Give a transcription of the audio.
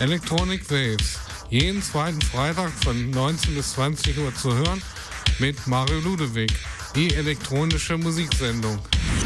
Electronic Waves. Jeden zweiten Freitag von 19 bis 20 Uhr zu hören mit Mario Ludewig. Die elektronische Musiksendung.